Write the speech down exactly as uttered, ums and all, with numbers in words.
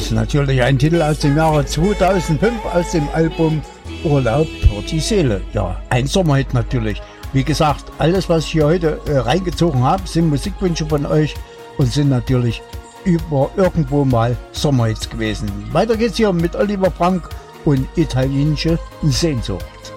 ist natürlich ein Titel aus dem Jahre zweitausendfünf aus dem Album Urlaub für die Seele. Ja, ein Sommerhit natürlich. Wie gesagt, alles, was ich hier heute äh, reingezogen habe, sind Musikwünsche von euch und sind natürlich über irgendwo mal Sommerhits gewesen. Weiter geht's hier mit Oliver Frank und italienische Sehnsucht.